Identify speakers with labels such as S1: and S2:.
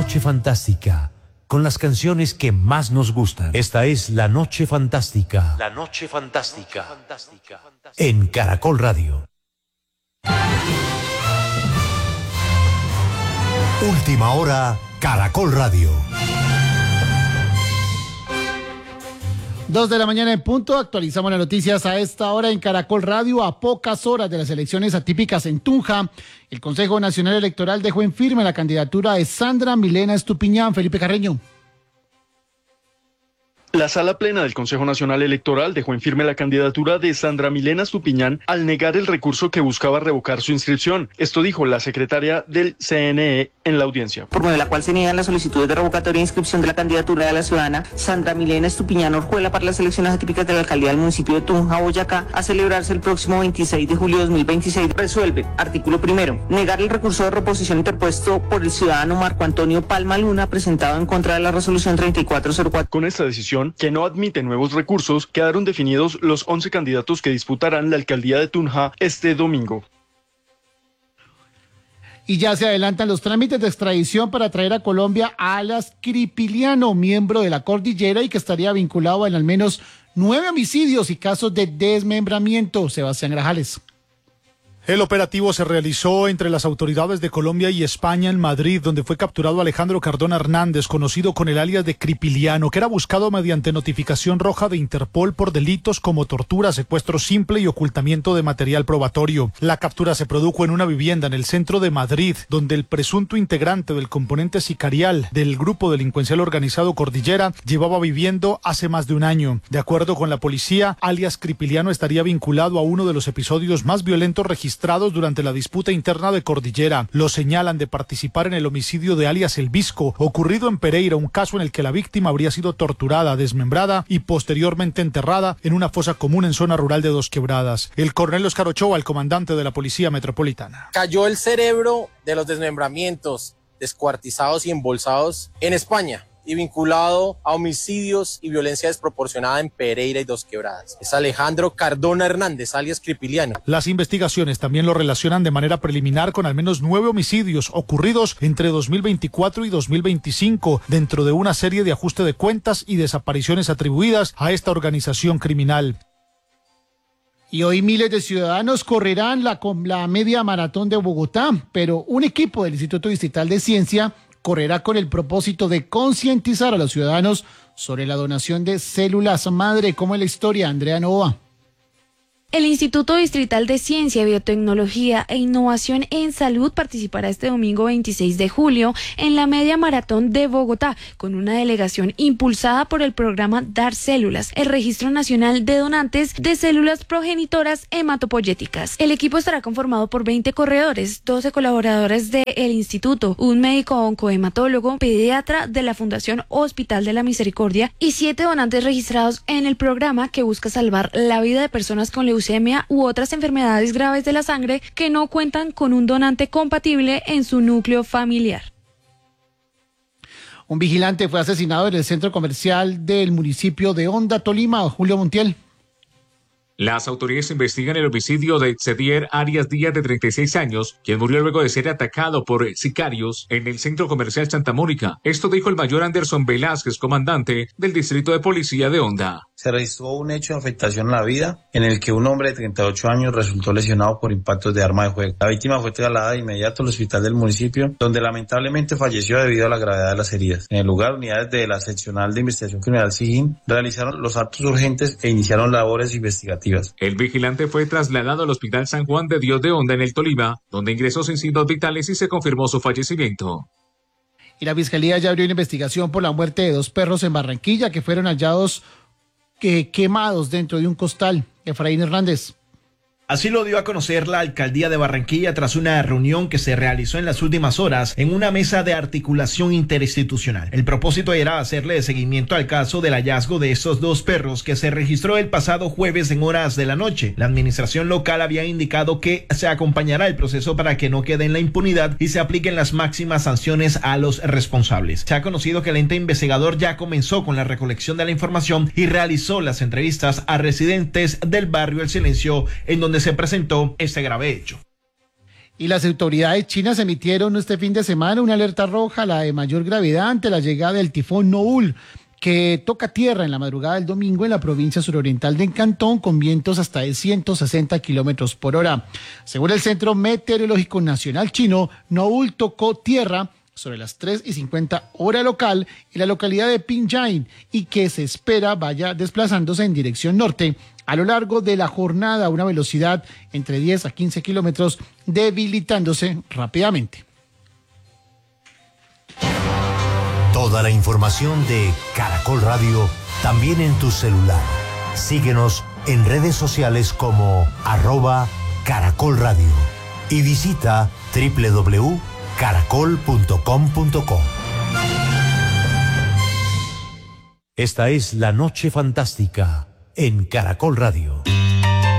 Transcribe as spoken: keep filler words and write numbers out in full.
S1: noche fantástica, con las canciones que más nos gustan. Esta es La Noche Fantástica. La Noche Fantástica. En Caracol Radio. Última hora, Caracol Radio.
S2: Dos de la mañana en punto, actualizamos las noticias a esta hora en Caracol Radio. A pocas horas de las elecciones atípicas en Tunja, el Consejo Nacional Electoral dejó en firme la candidatura de Sandra Milena Estupiñán. Felipe Carreño.
S3: La sala plena del Consejo Nacional Electoral dejó en firme la candidatura de Sandra Milena Estupiñán al negar el recurso que buscaba revocar su inscripción. Esto dijo la secretaria del C N E en la audiencia.
S4: Por medio de la cual se niegan las solicitudes de revocatoria e inscripción de la candidatura de la ciudadana Sandra Milena Estupiñán Orjuela para las elecciones atípicas de la alcaldía del municipio de Tunja, Boyacá, a celebrarse el próximo veintiséis de julio de dos mil veintiséis. Resuelve, artículo primero, negar el recurso de reposición interpuesto por el ciudadano Marco Antonio Palma Luna, presentado en contra de la resolución treinta y cuatro cero cuatro.
S3: Con esta decisión, que no admite nuevos recursos, quedaron definidos los once candidatos que disputarán la alcaldía de Tunja este domingo.
S2: Y ya se adelantan los trámites de extradición para traer a Colombia a Alias Cripiliano, miembro de la Cordillera y que estaría vinculado en al menos nueve homicidios y casos de desmembramiento. Sebastián Grajales.
S5: El operativo se realizó entre las autoridades de Colombia y España en Madrid, donde fue capturado Alejandro Cardona Hernández, conocido con el alias de Cripiliano, que era buscado mediante notificación roja de Interpol por delitos como tortura, secuestro simple y ocultamiento de material probatorio. La captura se produjo en una vivienda en el centro de Madrid, donde el presunto integrante del componente sicarial del grupo delincuencial organizado Cordillera llevaba viviendo hace más de un año. De acuerdo con la policía, alias Cripiliano estaría vinculado a uno de los episodios más violentos registrados durante la disputa interna de Cordillera. Lo señalan de participar en el homicidio de alias El Visco, ocurrido en Pereira, un caso en el que la víctima habría sido torturada, desmembrada y posteriormente enterrada en una fosa común en zona rural de Dos Quebradas. El coronel Oscar Ochoa, el comandante de la Policía Metropolitana.
S6: Cayó el cerebro de los desmembramientos, descuartizados y embolsados en España, y vinculado a homicidios y violencia desproporcionada en Pereira y Dos Quebradas. Es Alejandro Cardona Hernández, alias Cripiliano.
S5: Las investigaciones también lo relacionan de manera preliminar con al menos nueve homicidios ocurridos entre dos mil veinticuatro y dos mil veinticinco, dentro de una serie de ajuste de cuentas y desapariciones atribuidas a esta organización criminal.
S2: Y hoy miles de ciudadanos correrán la, la media maratón de Bogotá, pero un equipo del Instituto Distrital de Ciencia correrá con el propósito de concientizar a los ciudadanos sobre la donación de células madre. ¿Cómo es la historia, Andrea Nova?
S7: El Instituto Distrital de Ciencia, Biotecnología e Innovación en Salud participará este domingo veintiséis de julio en la Media Maratón de Bogotá, con una delegación impulsada por el programa Dar Células, el Registro Nacional de Donantes de Células Progenitoras Hematopoyéticas. El equipo estará conformado por veinte corredores, doce colaboradores del instituto, un médico oncohematólogo, pediatra de la Fundación Hospital de la Misericordia y siete donantes registrados en el programa que busca salvar la vida de personas con leucemia u otras enfermedades graves de la sangre que no cuentan con un donante compatible en su núcleo familiar.
S2: Un vigilante fue asesinado en el centro comercial del municipio de Honda, Tolima. Julio Montiel.
S8: Las autoridades investigan el homicidio de Xavier Arias Díaz, de treinta y seis años, quien murió luego de ser atacado por sicarios en el centro comercial Santa Mónica. Esto dijo el mayor Anderson Velázquez, comandante del distrito de policía de Honda.
S9: Se registró un hecho de afectación a la vida en el que un hombre de treinta y ocho años resultó lesionado por impactos de arma de fuego. La víctima fue trasladada de inmediato al hospital del municipio, donde lamentablemente falleció debido a la gravedad de las heridas. En el lugar, unidades de la seccional de investigación criminal SIGIN realizaron los actos urgentes e iniciaron labores investigativas.
S8: El vigilante fue trasladado al Hospital San Juan de Dios de Honda en el Tolima, donde ingresó sin signos vitales y se confirmó su fallecimiento.
S2: Y la Fiscalía ya abrió una investigación por la muerte de dos perros en Barranquilla que fueron hallados que, quemados dentro de un costal. Efraín Hernández.
S10: Así lo dio a conocer la alcaldía de Barranquilla tras una reunión que se realizó en las últimas horas en una mesa de articulación interinstitucional. El propósito era hacerle seguimiento al caso del hallazgo de estos dos perros que se registró el pasado jueves en horas de la noche. La administración local había indicado que se acompañará el proceso para que no quede en la impunidad y se apliquen las máximas sanciones a los responsables. Se ha conocido que el ente investigador ya comenzó con la recolección de la información y realizó las entrevistas a residentes del barrio El Silencio, en donde se presentó este grave hecho.
S2: Y las autoridades chinas emitieron este fin de semana una alerta roja, la de mayor gravedad, ante la llegada del tifón Noul, que toca tierra en la madrugada del domingo en la provincia suroriental de Cantón, con vientos hasta de ciento sesenta kilómetros por hora. Según el Centro Meteorológico Nacional Chino, Noul tocó tierra sobre las tres y cincuenta hora local en la localidad de Pingyang y que se espera vaya desplazándose en dirección norte a lo largo de la jornada a una velocidad entre diez a quince kilómetros, debilitándose rápidamente.
S1: Toda la información de Caracol Radio también en tu celular. Síguenos en redes sociales como arroba Caracol Radio y visita doble u doble u doble u punto caracol punto com punto co. Esta es La Noche Fantástica en Caracol Radio.